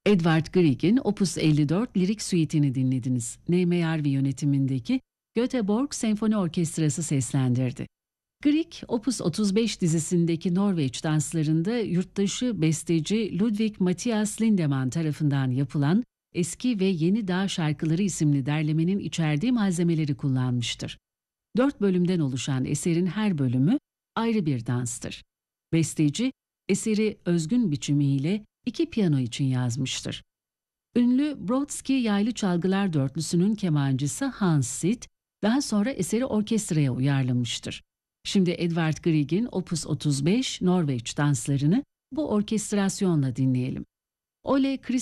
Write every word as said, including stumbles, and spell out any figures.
Edvard Grieg'in Opus elli dört lirik suite'ini dinlediniz. Neime Yarvi yönetimindeki Göteborg Senfoni Orkestrası seslendirdi. Grieg, Opus otuz beş dizisindeki Norveç danslarında yurttaşı besteci Ludwig Matthias Lindemann tarafından yapılan Eski ve Yeni Dağ Şarkıları isimli derlemenin içerdiği malzemeleri kullanmıştır. Dört bölümden oluşan eserin her bölümü ayrı bir danstır. Besteci, eseri özgün biçimiyle iki piyano için yazmıştır. Ünlü Brodsky Yaylı Çalgılar Dörtlüsü'nün kemancısı Hans Sitt, daha sonra eseri orkestraya uyarlamıştır. Şimdi Edvard Grieg'in Opus otuz beş Norveç danslarını bu orkestrasyonla dinleyelim. Ole